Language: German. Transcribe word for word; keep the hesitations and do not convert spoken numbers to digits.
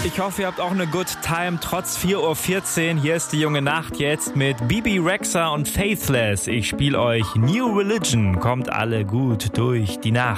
Ich hoffe, ihr habt auch eine Good Time trotz vier Uhr vierzehn. Hier ist die junge Nacht jetzt mit Bibi Rexha und Faithless. Ich spiele euch New Religion. Kommt alle gut durch die Nacht.